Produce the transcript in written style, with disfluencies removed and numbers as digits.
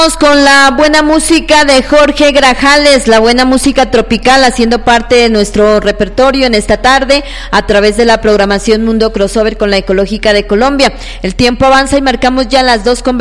Con la buena música de Jorge Grajales, la buena música tropical haciendo parte de nuestro repertorio en esta tarde a través de la programación Mundo Crossover con la Ecológica de Colombia. El tiempo avanza y marcamos ya las 2:20